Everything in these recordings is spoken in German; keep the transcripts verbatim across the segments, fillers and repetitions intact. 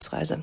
Urlaubsreise.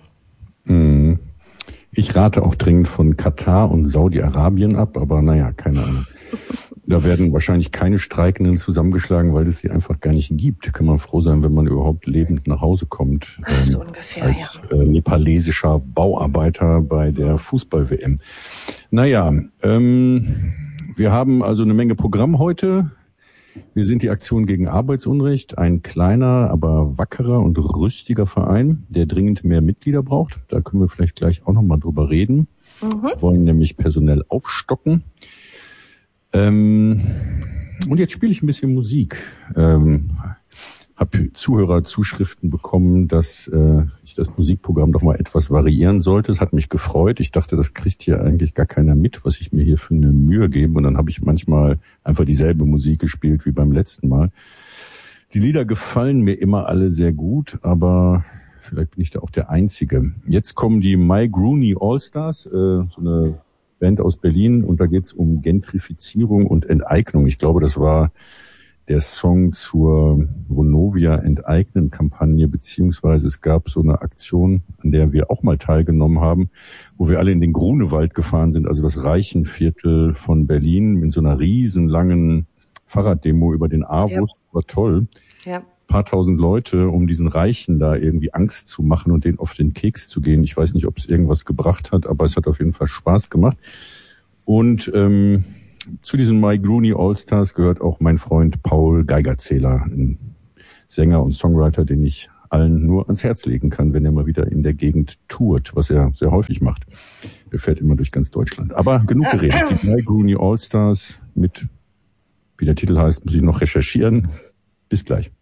Ich rate auch dringend von Katar und Saudi-Arabien ab, aber naja, keine Ahnung. Da werden wahrscheinlich keine Streikenden zusammengeschlagen, weil es sie einfach gar nicht gibt. Kann man froh sein, wenn man überhaupt lebend nach Hause kommt. Ach, so ähm, ungefähr, als ja. äh, nepalesischer Bauarbeiter bei der Fußball-W M. Naja, ähm, wir haben also eine Menge Programm heute. Wir sind die Aktion gegen Arbeitsunrecht, ein kleiner, aber wackerer und rüstiger Verein, der dringend mehr Mitglieder braucht. Da können wir vielleicht gleich auch nochmal drüber reden. Mhm. Wir wollen nämlich personell aufstocken. Ähm, und jetzt spiele ich ein bisschen Musik. Ähm, habe Zuhörerzuschriften bekommen, dass äh, ich das Musikprogramm doch mal etwas variieren sollte. Es hat mich gefreut. Ich dachte, das kriegt hier eigentlich gar keiner mit, was ich mir hier für eine Mühe gebe. Und dann habe ich manchmal einfach dieselbe Musik gespielt wie beim letzten Mal. Die Lieder gefallen mir immer alle sehr gut, aber vielleicht bin ich da auch der Einzige. Jetzt kommen die My Groony Allstars, äh, so eine Band aus Berlin, und da geht's um Gentrifizierung und Enteignung. Ich glaube, das war der Song zur Vonovia-Enteignen-Kampagne, beziehungsweise es gab so eine Aktion, an der wir auch mal teilgenommen haben, wo wir alle in den Grunewald gefahren sind, also das Reichenviertel von Berlin, in so einer riesenlangen Fahrraddemo über den Aarhus. Ja. War toll. Ja. Ein paar tausend Leute, um diesen Reichen da irgendwie Angst zu machen und denen auf den Keks zu gehen. Ich weiß nicht, ob es irgendwas gebracht hat, aber es hat auf jeden Fall Spaß gemacht. Und ähm, zu diesen My Groony Allstars gehört auch mein Freund Paul Geigerzähler, ein Sänger und Songwriter, den ich allen nur ans Herz legen kann, wenn er mal wieder in der Gegend tourt, was er sehr häufig macht. Er fährt immer durch ganz Deutschland. Aber genug geredet. Die My Groony Allstars mit, wie der Titel heißt, muss ich noch recherchieren. Bis gleich.